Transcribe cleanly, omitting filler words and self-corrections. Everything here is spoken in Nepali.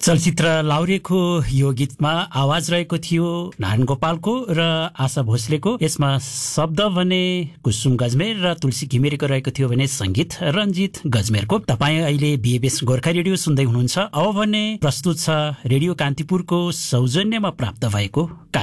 चलचित्र लाउरेको यो गीतमा आवाज रहेको थियो नारायण गोपालको र आशा भोसलेको। यसमा शब्द भने कुसुम गजमेर र तुलसी घिमिरेको रहेको थियो भने संगीत रञ्जित गजमेरको। तपाईँ अहिले बीएबीएस गोर्खा रेडियो सुन्दै हुनुहुन्छ। अब भने प्रस्तुत छ रेडियो कान्तिपुरको सौजन्यमा प्राप्त भएको